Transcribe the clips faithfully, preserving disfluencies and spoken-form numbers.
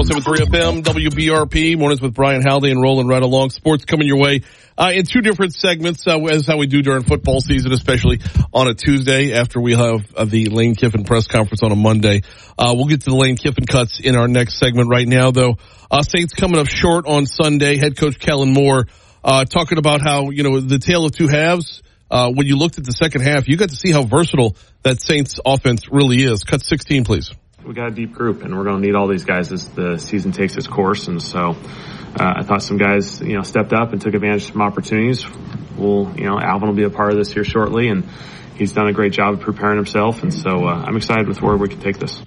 oh seven point three F M, W B R P, mornings with Brian Haldane and rolling right along. Sports coming your way uh, in two different segments, uh, as how we do during football season, especially on a Tuesday after we have uh, the Lane Kiffin press conference on a Monday. Uh, we'll get to the Lane Kiffin cuts in our next segment. Right now, though, uh, Saints coming up short on Sunday. Head coach Kellen Moore uh, talking about how, you know, the tale of two halves. Uh, when you looked at the second half, you got to see how versatile that Saints offense really is. Cut sixteen, please. We got a deep group, and we're going to need all these guys as the season takes its course. And so uh, I thought some guys, you know, stepped up and took advantage of some opportunities. We'll, you know, Alvin will be a part of this here shortly, and he's done a great job of preparing himself. And so uh, I'm excited with where we can take this.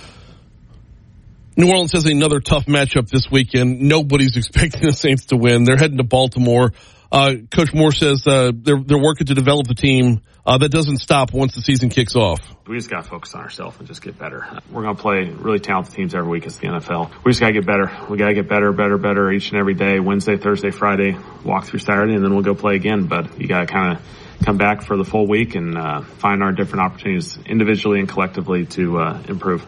New Orleans has another tough matchup this weekend. Nobody's expecting the Saints to win. They're heading to Baltimore. Uh, Coach Moore says uh, they're they're working to develop a team uh, that doesn't stop once the season kicks off. We just got to focus on ourselves and just get better. We're going to play really talented teams every week. It's the N F L. We just got to get better. We got to get better, better, better each and every day. Wednesday, Thursday, Friday, walk through Saturday, and then we'll go play again. But you got to kind of come back for the full week and uh, find our different opportunities individually and collectively to uh, improve.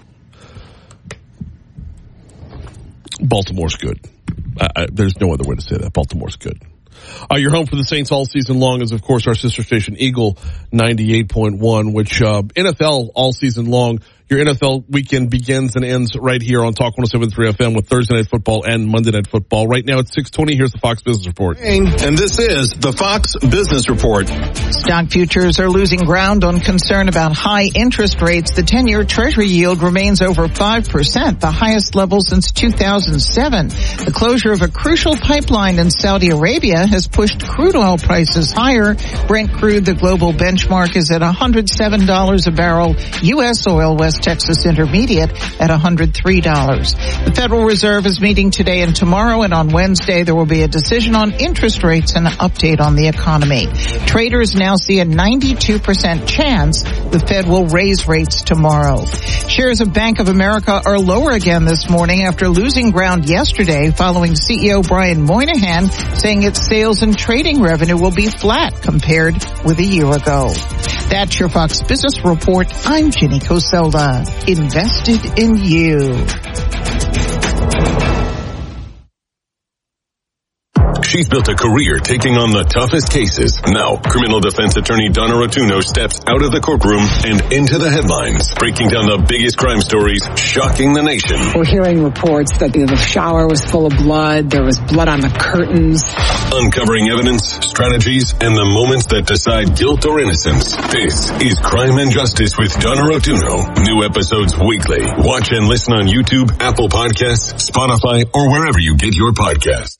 Baltimore's good. I, I, there's no other way to say that. Baltimore's good. Uh, your home for the Saints all season long is, of course, our sister station, Eagle ninety-eight point one, which uh, N F L all season long. Your N F L weekend begins and ends right here on Talk one oh seven point three F M with Thursday Night Football and Monday Night Football. Right now it's six twenty. Here's the Fox Business Report. And this is the Fox Business Report. Stock futures are losing ground on concern about high interest rates. The ten-year Treasury yield remains over five percent, the highest level since two thousand seven. The closure of a crucial pipeline in Saudi Arabia has pushed crude oil prices higher. Brent crude, the global benchmark, is at one hundred seven dollars a barrel. U S oil, West Texas Intermediate, at one hundred three dollars. The Federal Reserve is meeting today and tomorrow, and on Wednesday there will be a decision on interest rates and an update on the economy. Traders now see a ninety-two percent chance the Fed will raise rates tomorrow. Shares of Bank of America are lower again this morning after losing ground yesterday following C E O Brian Moynihan saying its sales and trading revenue will be flat compared with a year ago. That's your Fox Business Report. I'm Ginny Coselda. Invested in you. She's built a career taking on the toughest cases. Now, criminal defense attorney Donna Rotuno steps out of the courtroom and into the headlines, breaking down the biggest crime stories shocking the nation. We're hearing reports that the shower was full of blood. There was blood on the curtains. Uncovering evidence, strategies, and the moments that decide guilt or innocence. This is Crime and Justice with Donna Rotuno. New episodes weekly. Watch and listen on YouTube, Apple Podcasts, Spotify, or wherever you get your podcasts.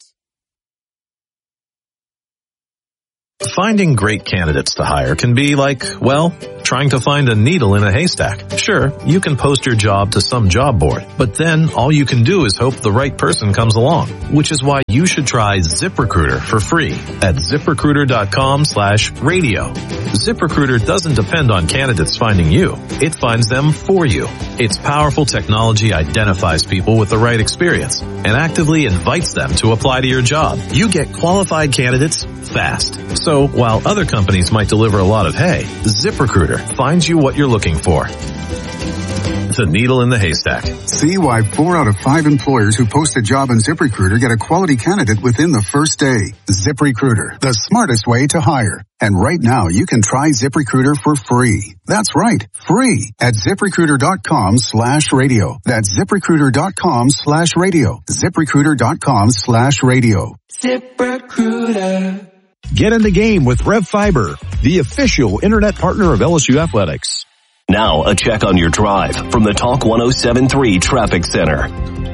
Finding great candidates to hire can be like, well, trying to find a needle in a haystack. Sure, you can post your job to some job board, but then all you can do is hope the right person comes along, which is why you should try ZipRecruiter for free at ZipRecruiter.com slash radio. ZipRecruiter doesn't depend on candidates finding you. It finds them for you. Its powerful technology identifies people with the right experience and actively invites them to apply to your job. You get qualified candidates fast. So while other companies might deliver a lot of hay, ZipRecruiter finds you what you're looking for. The needle in the haystack. See why four out of five employers who post a job on ZipRecruiter get a quality candidate within the first day. ZipRecruiter, the smartest way to hire. And right now you can try ZipRecruiter for free. That's right, free at ZipRecruiter.com slash radio. That's ZipRecruiter.com slash radio. ZipRecruiter.com slash radio. ZipRecruiter. Get in the game with RevFiber, the official internet partner of L S U Athletics. Now, a check on your drive from the Talk one oh seven point three Traffic Center.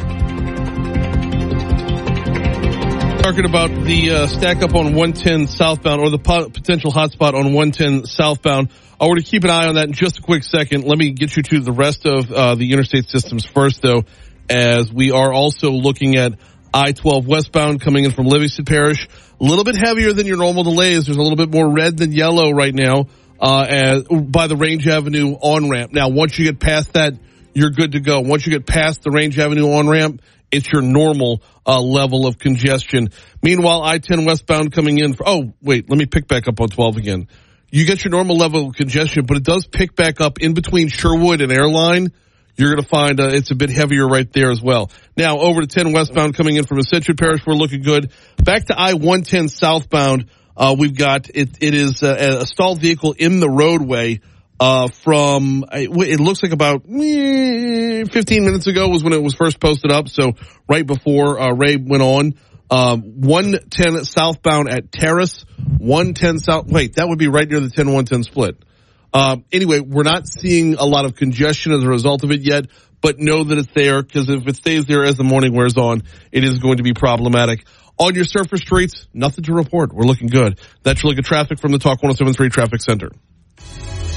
Talking about the uh, stack up on one ten southbound, or the po- potential hotspot on one ten southbound. I want to keep an eye on that in just a quick second. Let me get you to the rest of uh, the interstate systems first, though, as we are also looking at I twelve westbound coming in from Livingston Parish. A little bit heavier than your normal delays. There's a little bit more red than yellow right now uh, as, by the Range Avenue on-ramp. Now, once you get past that, you're good to go. Once you get past the Range Avenue on-ramp, it's your normal uh, level of congestion. Meanwhile, I ten westbound coming in. For, oh, wait, let me pick back up on twelve again. You get your normal level of congestion, but it does pick back up in between Sherwood and Airline. you're going to find uh, it's a bit heavier right there as well. Now, over to ten westbound coming in from Ascension Parish, we're looking good. Back to I one ten southbound, uh, we've got, it, it is a, a stalled vehicle in the roadway uh, from, it looks like about fifteen minutes ago was when it was first posted up, so right before uh, Ray went on. Um, one ten southbound at Terrace, one ten south, wait, that would be right near the ten one ten split. Um, anyway, we're not seeing a lot of congestion as a result of it yet, but know that it's there because if it stays there as the morning wears on, it is going to be problematic. On your surface streets, nothing to report. We're looking good. That's your look at traffic from the Talk one oh seven point three Traffic Center.